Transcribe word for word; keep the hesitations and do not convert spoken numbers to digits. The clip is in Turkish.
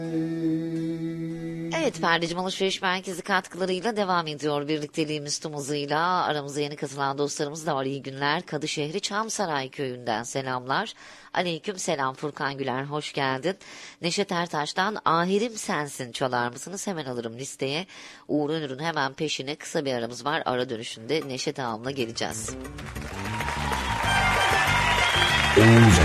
Evet, Ferdicim Alışveriş Merkezi katkılarıyla devam ediyor birlikteliğimiz tüm hızıyla. Aramıza yeni katılan dostlarımız da var. İyi günler. Kadışehri Çamsaray Köyü'nden selamlar. Aleyküm selam Furkan Güler, hoş geldin. Neşet Ertaş'tan Ahirim Sensin çalar mısınız? Hemen alırım listeye. Uğur Önür'ün hemen peşine kısa bir aramız var. Ara dönüşünde Neşet Ağam'la geleceğiz. Oğuz